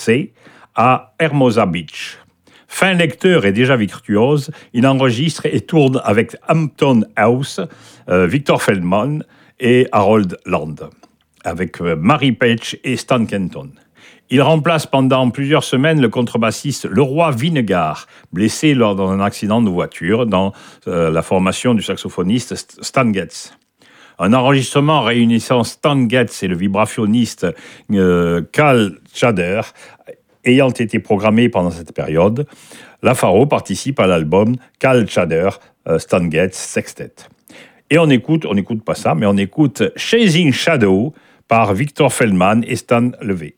C à Hermosa Beach. Fin lecteur et déjà virtuose, il enregistre et tourne avec Hampton House, Victor Feldman et Harold Land, avec Mary Page et Stan Kenton. Il remplace pendant plusieurs semaines le contrebassiste Leroy Vinegar, blessé lors d'un accident de voiture dans la formation du saxophoniste Stan Getz. Un enregistrement réunissant Stan Getz et le vibraphoniste Cal Tjader ayant été programmé pendant cette période, la Faro participe à l'album Cal Tjader, Stan Getz Sextet. Et on écoute pas ça, mais on écoute Chasing Shadow par Victor Feldman et Stan Levey.